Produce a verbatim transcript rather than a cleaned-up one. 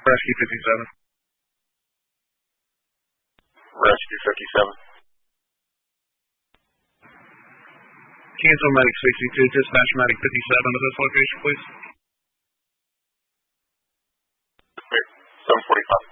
Rescue fifty-seven. Rescue fifty-seven. Cancel Medic sixty-two, dispatch Medic fifty-seven to this location, please. seven forty-five.